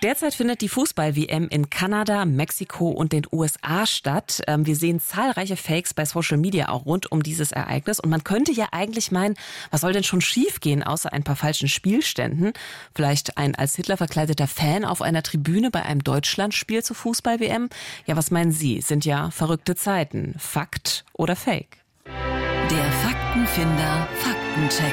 Derzeit findet die Fußball-WM in Kanada, Mexiko und den USA statt. Wir sehen zahlreiche Fakes bei Social Media auch rund um dieses Ereignis. Und man könnte ja eigentlich meinen, was soll denn schon schiefgehen, außer ein paar falschen Spielständen? Vielleicht ein als Hitler verkleideter Fan auf einer Tribüne bei einem Deutschlandspiel zur Fußball-WM? Ja, was meinen Sie? Sind ja verrückte Zeiten. Fakt oder Fake? Der Faktenfinder Faktencheck.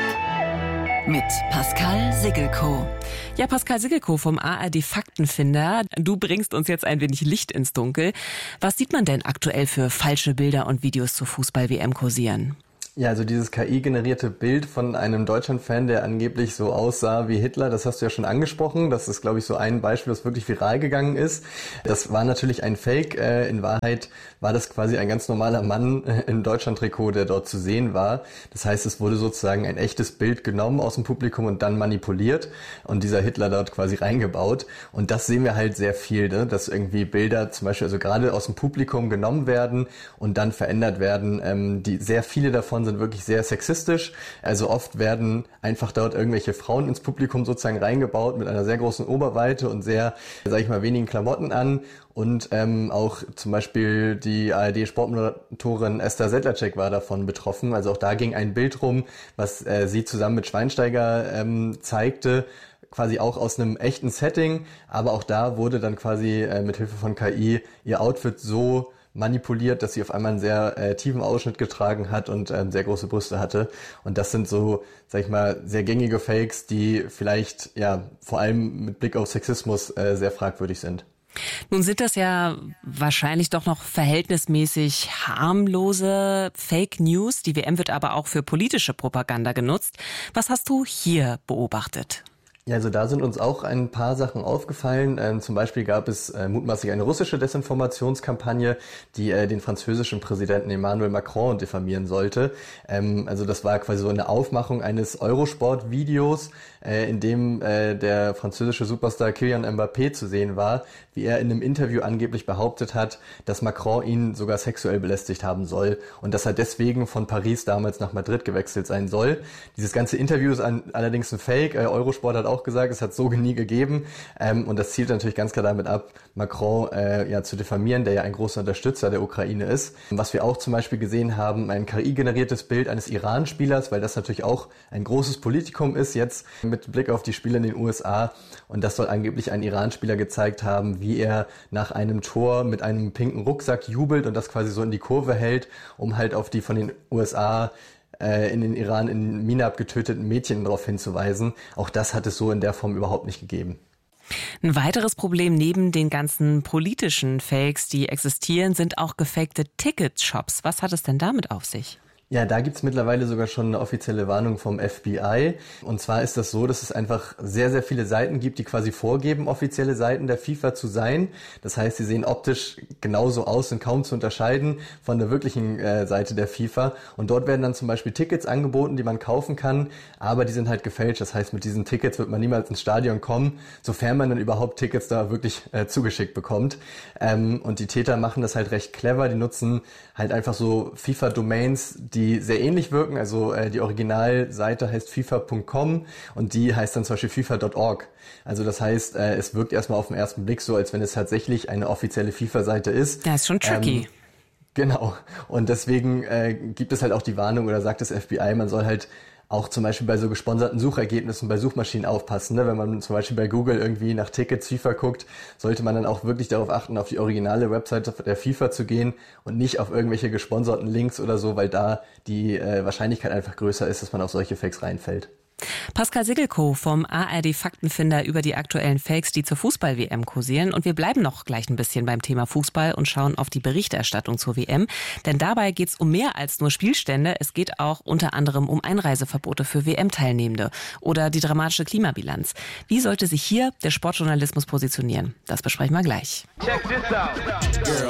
Mit Pascal Siggelkow. Ja, Pascal Siggelkow vom ARD Faktenfinder. Du bringst uns jetzt ein wenig Licht ins Dunkel. Was sieht man denn aktuell für falsche Bilder und Videos zur Fußball-WM kursieren? Ja, also dieses KI-generierte Bild von einem Deutschland-Fan, der angeblich so aussah wie Hitler, das hast du ja schon angesprochen. Das ist, glaube ich, so ein Beispiel, das wirklich viral gegangen ist. Das war natürlich ein Fake. In Wahrheit war das quasi ein ganz normaler Mann im Deutschland-Trikot, der dort zu sehen war. Das heißt, es wurde sozusagen ein echtes Bild genommen aus dem Publikum und dann manipuliert und dieser Hitler dort quasi reingebaut. Und das sehen wir halt sehr viel, ne? Dass irgendwie Bilder zum Beispiel, also gerade aus dem Publikum genommen werden und dann verändert werden. Sehr viele davon sind wirklich sehr sexistisch. Also oft werden einfach dort irgendwelche Frauen ins Publikum sozusagen reingebaut mit einer sehr großen Oberweite und sehr, sage ich mal, wenigen Klamotten an. Und auch zum Beispiel die ARD-Sportmoderatorin Esther Sedlacek war davon betroffen. Also auch da ging ein Bild rum, was sie zusammen mit Schweinsteiger zeigte, quasi auch aus einem echten Setting. Aber auch da wurde dann quasi mit Hilfe von KI ihr Outfit so manipuliert, dass sie auf einmal einen sehr tiefen Ausschnitt getragen hat und sehr große Brüste hatte. Und das sind so, sag ich mal, sehr gängige Fakes, die vielleicht ja vor allem mit Blick auf Sexismus sehr fragwürdig sind. Nun sind das ja wahrscheinlich doch noch verhältnismäßig harmlose Fake News. Die WM wird aber auch für politische Propaganda genutzt. Was hast du hier beobachtet? Ja, also da sind uns auch ein paar Sachen aufgefallen. Zum Beispiel gab es mutmaßlich eine russische Desinformationskampagne, die den französischen Präsidenten Emmanuel Macron diffamieren sollte. Also das war quasi so eine Aufmachung eines Eurosport-Videos, in dem der französische Superstar Kylian Mbappé zu sehen war, wie er in einem Interview angeblich behauptet hat, dass Macron ihn sogar sexuell belästigt haben soll und dass er deswegen von Paris damals nach Madrid gewechselt sein soll. Dieses ganze Interview ist allerdings ein Fake. Eurosport hat auch gesagt, es hat so nie gegeben. Und das zielt natürlich ganz klar damit ab, Macron zu diffamieren, der ja ein großer Unterstützer der Ukraine ist. Was wir auch zum Beispiel gesehen haben, ein KI-generiertes Bild eines Iran-Spielers, weil das natürlich auch ein großes Politikum ist, jetzt mit Blick auf die Spiele in den USA. Und das soll angeblich ein Iran-Spieler gezeigt haben, wie er nach einem Tor mit einem pinken Rucksack jubelt und das quasi so in die Kurve hält, um halt auf die von den USA in den Iran in Minab getöteten Mädchen darauf hinzuweisen. Auch das hat es so in der Form überhaupt nicht gegeben. Ein weiteres Problem neben den ganzen politischen Fakes, die existieren, sind auch gefakte Ticketshops. Was hat es denn damit auf sich? Ja, da gibt's mittlerweile sogar schon eine offizielle Warnung vom FBI. Und zwar ist das so, dass es einfach sehr, sehr viele Seiten gibt, die quasi vorgeben, offizielle Seiten der FIFA zu sein. Das heißt, sie sehen optisch genauso aus, sind kaum zu unterscheiden von der wirklichen Seite der FIFA. Und dort werden dann zum Beispiel Tickets angeboten, die man kaufen kann, aber die sind halt gefälscht. Das heißt, mit diesen Tickets wird man niemals ins Stadion kommen, sofern man dann überhaupt Tickets da wirklich zugeschickt bekommt. Und die Täter machen das halt recht clever. Die nutzen halt einfach so FIFA-Domains, die sehr ähnlich wirken. Also die Originalseite heißt FIFA.com und die heißt dann zum Beispiel FIFA.org. Also das heißt, es wirkt erstmal auf den ersten Blick so, als wenn es tatsächlich eine offizielle FIFA-Seite ist. Das ist schon tricky. Genau. Und deswegen gibt es halt auch die Warnung oder sagt das FBI, man soll halt auch zum Beispiel bei so gesponserten Suchergebnissen bei Suchmaschinen aufpassen. Ne? Wenn man zum Beispiel bei Google irgendwie nach Tickets FIFA guckt, sollte man dann auch wirklich darauf achten, auf die originale Webseite der FIFA zu gehen und nicht auf irgendwelche gesponserten Links oder so, weil da die Wahrscheinlichkeit einfach größer ist, dass man auf solche Fakes reinfällt. Pascal Siggelkow vom ARD Faktenfinder über die aktuellen Fakes, die zur Fußball-WM kursieren. Und wir bleiben noch gleich ein bisschen beim Thema Fußball und schauen auf die Berichterstattung zur WM. Denn dabei geht es um mehr als nur Spielstände. Es geht auch unter anderem um Einreiseverbote für WM-Teilnehmende oder die dramatische Klimabilanz. Wie sollte sich hier der Sportjournalismus positionieren? Das besprechen wir gleich. Check this out. Girl,